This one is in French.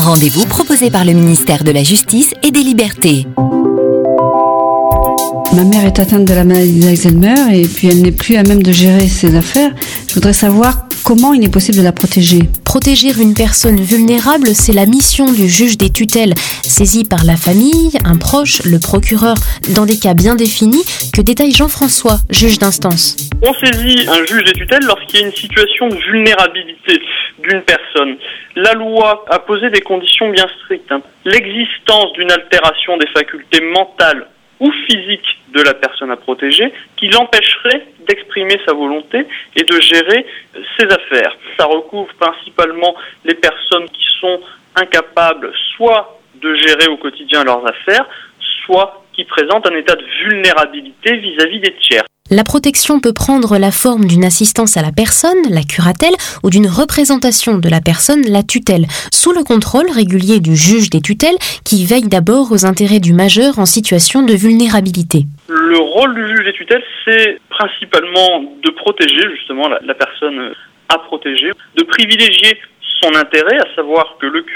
Rendez-vous proposé par le ministère de la Justice et des Libertés. Ma mère est atteinte de la maladie d'Alzheimer et puis elle n'est plus à même de gérer ses affaires. Je voudrais savoir comment il est possible de la protéger. Protéger une personne vulnérable, c'est la mission du juge des tutelles, saisi par la famille, un proche, le procureur, dans des cas bien définis, que détaille Jean-François, juge d'instance. On saisit un juge des tutelles lorsqu'il y a une situation de vulnérabilité d'une personne. La loi a posé des conditions bien strictes. L'existence d'une altération des facultés mentales ou physiques de la personne à protéger qui l'empêcherait d'exprimer sa volonté et de gérer ses affaires. Ça recouvre principalement les personnes qui sont incapables soit de gérer au quotidien leurs affaires, soit qui présentent un état de vulnérabilité vis-à-vis des tiers. La protection peut prendre la forme d'une assistance à la personne, la curatelle, ou d'une représentation de la personne, la tutelle, sous le contrôle régulier du juge des tutelles qui veille d'abord aux intérêts du majeur en situation de vulnérabilité. Le rôle du juge des tutelles, c'est principalement de protéger justement la personne à protéger, de privilégier son intérêt, à savoir que le